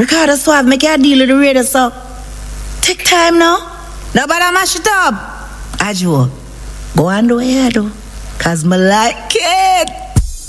Ricardo Suave, make a deal with the radio, so take time now. Nobody mash it up. Ajo, go and do what you do. Cause me like it.